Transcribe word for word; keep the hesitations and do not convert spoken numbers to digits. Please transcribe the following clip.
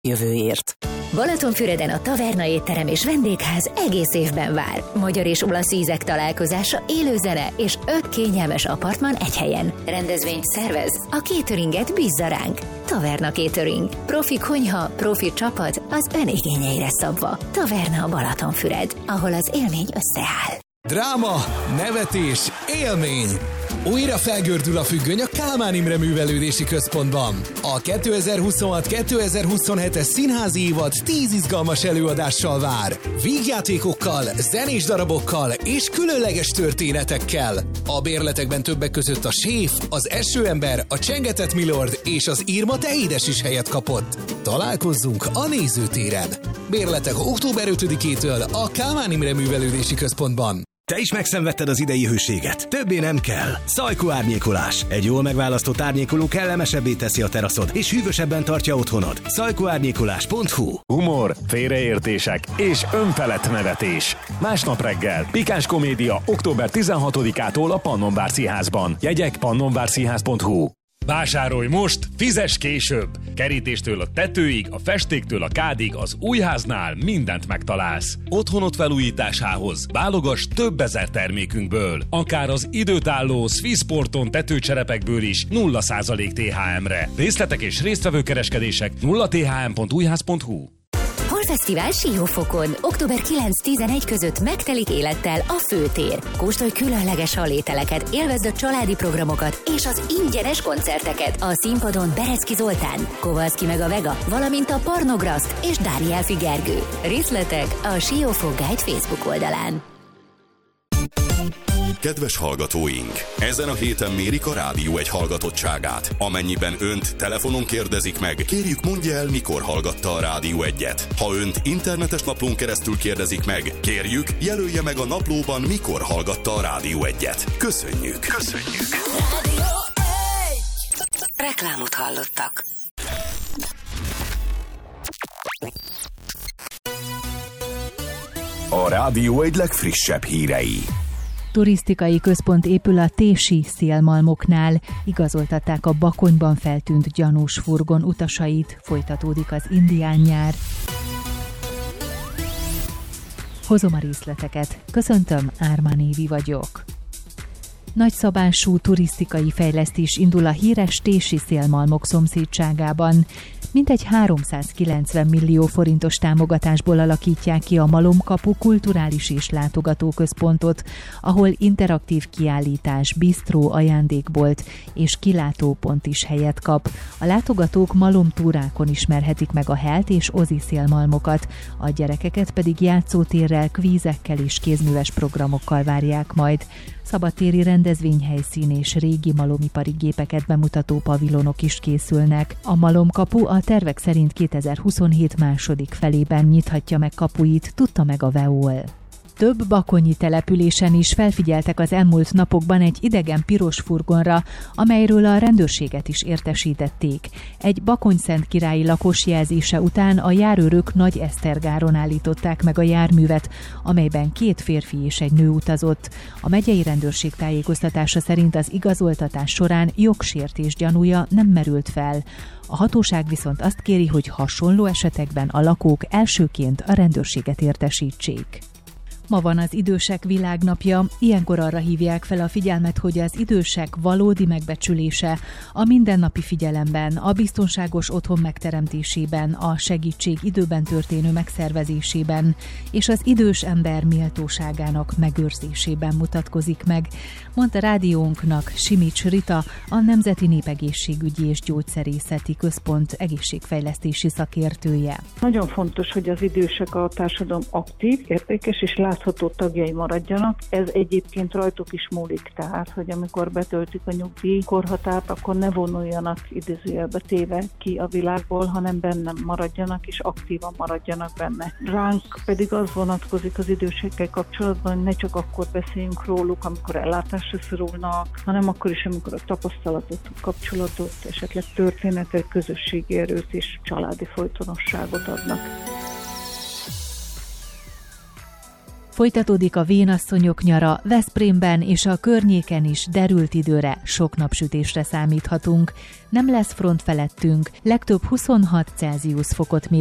jövőért. Balatonfüreden a Taverna étterem és vendégház egész évben vár. Magyar és olasz ízek találkozása, élő zene és öt kényelmes apartman egy helyen. Rendezvényt szervez, a cateringet bízza ránk. Taverna Catering. Profi konyha, profi csapat az ön igényeire szabva. Taverna Balatonfüred, ahol az élmény összeáll. Dráma, nevetés, élmény! Újra felgördül a függöny a Kálmán Imre Művelődési Központban. A kétezer-huszonhat kétezer-huszonhetes színházi évad tíz izgalmas előadással vár. Vígjátékokkal, zenés darabokkal és különleges történetekkel. A bérletekben többek között a Séf, az Esőember, a Csengetett Milord és az Irma te édes is helyet kapott. Találkozzunk a nézőtéren. Bérletek október ötödikétől a Kálmán Imre Művelődési Központban. Te is megszenvedted az idei hőséget. Többé nem kell. Szajkó árnyékolás. Egy jól megválasztott árnyékoló kellemesebbé teszi a teraszod, és hűvösebben tartja otthonod. szajkó árnyékolás pont hu. Humor, félreértések és önfelett nevetés. Másnap reggel pikáns komédia október tizenhatodikától a Pannonvár Színházban. Jegyek pannonvárszínház pont hu. Vásárolj most, fizess később! Kerítéstől a tetőig, a festéktől a kádig az Újháznál mindent megtalálsz. Otthonot felújításához válogass több ezer termékünkből. Akár az időtálló Swissporton tetőcserepekből is nulla százalék té há emre. Részletek és résztvevő kereskedések nulla t h m pont újház pont hu. Holfesztivál Siófokon. október kilenc-tizenegy között megtelik élettel a főtér. Kóstolj különleges halételeket, élvezd a családi programokat és az ingyenes koncerteket. A színpadon Berecki Zoltán, Kovalszki meg a Vega, valamint a Parnograszt és Dánielfi Gergő. Részletek a Siófok Guide Facebook oldalán. Kedves hallgatóink! Ezen a héten mérik a Rádió egy hallgatottságát. Amennyiben önt telefonon kérdezik meg, kérjük mondja el, mikor hallgatta a Rádió egyet. Ha önt internetes naplón keresztül kérdezik meg, kérjük, jelölje meg a naplóban, mikor hallgatta a Rádió egyet. Köszönjük! Köszönjük! Rádió egy! Reklámot hallottak. A Rádió egy legfrissebb hírei. Turisztikai központ épül a tési szélmalmoknál. Igazoltatták a Bakonyban feltűnt gyanús furgon utasait. Folytatódik az indián nyár. Hozom a részleteket. Köszöntöm, Ármán Évi vagyok. Nagyszabású turisztikai fejlesztés indul a híres tési szélmalmok szomszédságában. Mintegy háromszázkilencven millió forintos támogatásból alakítják ki a Malomkapu kulturális és látogatóközpontot, ahol interaktív kiállítás, bisztró, ajándékbolt és kilátópont is helyet kap. A látogatók malomtúrákon ismerhetik meg a helt és ozi szélmalmokat, a gyerekeket pedig játszótérrel, kvízekkel és kézműves programokkal várják majd. Szabadtéri rendezvényhelyszín és régi malomipari gépeket bemutató pavilonok is készülnek. A Malomkapu a tervek szerint kétezer-huszonhét második felében nyithatja meg kapuit, tudta meg a vé e o el. Több bakonyi településen is felfigyeltek az elmúlt napokban egy idegen piros furgonra, amelyről a rendőrséget is értesítették. Egy bakonyszentkirályi lakos jelzése után a járőrök Nagy Esztergáron állították meg a járművet, amelyben két férfi és egy nő utazott. A megyei rendőrség tájékoztatása szerint az igazoltatás során jogsértés gyanúja nem merült fel. A hatóság viszont azt kéri, hogy hasonló esetekben a lakók elsőként a rendőrséget értesítsék. Ma van az Idősek Világnapja, ilyenkor arra hívják fel a figyelmet, hogy az idősek valódi megbecsülése a mindennapi figyelemben, a biztonságos otthon megteremtésében, a segítség időben történő megszervezésében és az idős ember méltóságának megőrzésében mutatkozik meg, mondta rádiónknak Simics Rita, a Nemzeti Népegészségügyi és Gyógyszerészeti Központ egészségfejlesztési szakértője. Nagyon fontos, hogy az idősek a társadalom aktív, értékes és látható tagjai maradjanak. Ez egyébként rajtuk is múlik, tehát, hogy amikor betöltik a nyugdíjkorhatárt, akkor ne vonuljanak idézőjelbe téve ki a világból, hanem benne maradjanak és aktívan maradjanak benne. Ránk pedig az vonatkozik az idősekkel kapcsolatban, hogy ne csak akkor beszéljünk róluk, amikor ellátásra szorulnak, hanem akkor is, amikor a tapasztalatot, a kapcsolatot, esetleg történetet, közösségi erőt és családi folytonosságot adnak. Folytatódik a vénasszonyok nyara, Veszprémben és a környéken is derült időre, sok napsütésre számíthatunk. Nem lesz front felettünk, legtöbb huszonhat Celsius fokot mér